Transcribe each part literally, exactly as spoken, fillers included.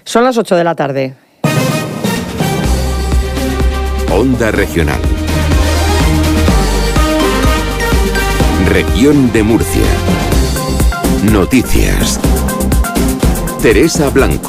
Son las ocho de la tarde. Onda Regional. Región de Murcia. Noticias. Teresa Blanco.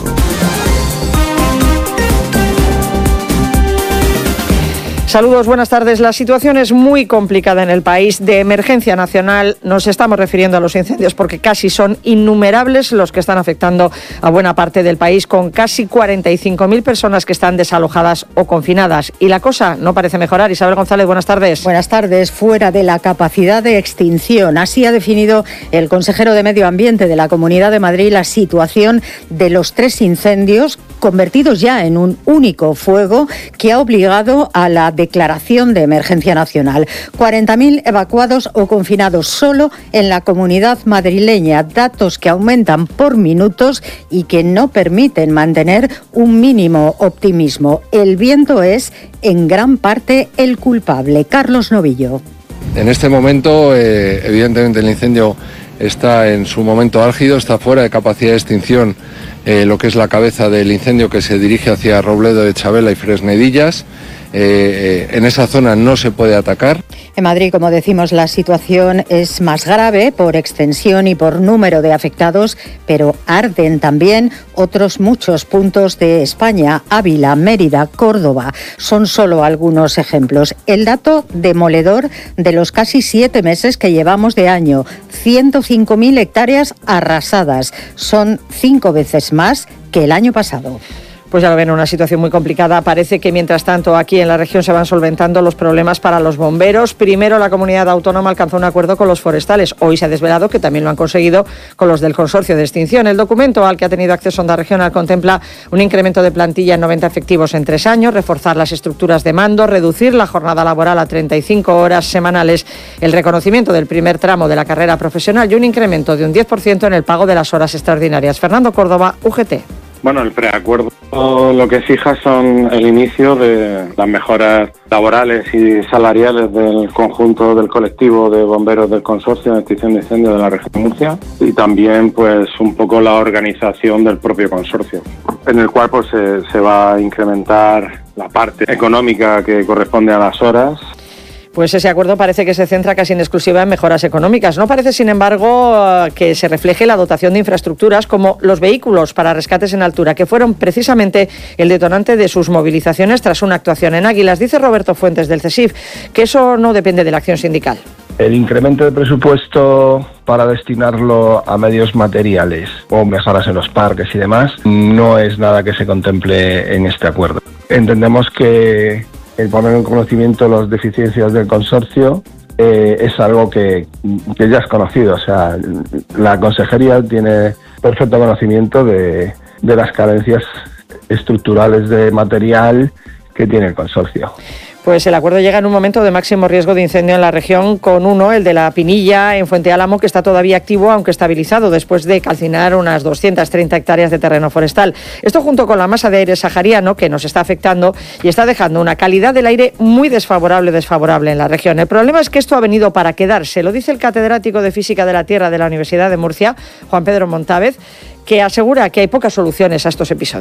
Saludos, buenas tardes. La situación es muy complicada en el país. De emergencia nacional nos estamos refiriendo a los incendios porque casi son innumerables los que están afectando a buena parte del país, con casi cuarenta y cinco mil personas que están desalojadas o confinadas. Y la cosa no parece mejorar. Isabel González, buenas tardes. Buenas tardes. Fuera de la capacidad de extinción. Así ha definido el consejero de Medio Ambiente de la Comunidad de Madrid la situación de los tres incendios convertidos ya en un único fuego que ha obligado a la declaración de emergencia nacional. cuarenta mil evacuados o confinados solo en la comunidad madrileña, datos que aumentan por minutos y que no permiten mantener un mínimo optimismo. El viento es, en gran parte, el culpable. Carlos Novillo. En este momento, eh, evidentemente, el incendio está en su momento álgido, está fuera de capacidad de extinción eh, lo que es la cabeza del incendio que se dirige hacia Robledo de Chabela y Fresnedillas. Eh, eh, en esa zona no se puede atacar. En Madrid, como decimos, la situación es más grave por extensión y por número de afectados, pero arden también otros muchos puntos de España. Ávila, Mérida, Córdoba son solo algunos ejemplos. El dato demoledor de los casi siete meses que llevamos de año: ciento cinco mil hectáreas arrasadas. Son cinco veces más que el año pasado. Pues ya lo ven, una situación muy complicada. Parece que mientras tanto aquí en la región se van solventando los problemas para los bomberos. Primero la comunidad autónoma alcanzó un acuerdo con los forestales. Hoy se ha desvelado que también lo han conseguido con los del consorcio de extinción. El documento al que ha tenido acceso Onda Regional contempla un incremento de plantilla en noventa efectivos en tres años, reforzar las estructuras de mando, reducir la jornada laboral a treinta y cinco horas semanales, el reconocimiento del primer tramo de la carrera profesional y un incremento de un diez por ciento en el pago de las horas extraordinarias. Fernando Córdoba, U G T. Bueno, el preacuerdo lo que fija son el inicio de las mejoras laborales y salariales del conjunto del colectivo de bomberos del consorcio de extinción de incendios de la región de Murcia y también pues un poco la organización del propio consorcio, en el cual pues se, se va a incrementar la parte económica que corresponde a las horas. Pues ese acuerdo parece que se centra casi en exclusiva en mejoras económicas. No parece, sin embargo, que se refleje la dotación de infraestructuras como los vehículos para rescates en altura, que fueron precisamente el detonante de sus movilizaciones tras una actuación en Águilas. Dice Roberto Fuentes del CESIF que eso no depende de la acción sindical. El incremento de presupuesto para destinarlo a medios materiales o mejoras en los parques y demás no es nada que se contemple en este acuerdo. Entendemos que el poner en conocimiento las deficiencias del consorcio eh, es algo que, que ya es conocido. O sea, la consejería tiene perfecto conocimiento de, de las carencias estructurales de material que tiene el consorcio. Pues el acuerdo llega en un momento de máximo riesgo de incendio en la región, con uno, el de la Pinilla, en Fuente Álamo, que está todavía activo, aunque estabilizado, después de calcinar unas doscientas treinta hectáreas de terreno forestal. Esto junto con la masa de aire sahariano, que nos está afectando y está dejando una calidad del aire muy desfavorable, desfavorable en la región. El problema es que esto ha venido para quedarse, lo dice el catedrático de Física de la Tierra de la Universidad de Murcia, Juan Pedro Montávez, que asegura que hay pocas soluciones a estos episodios.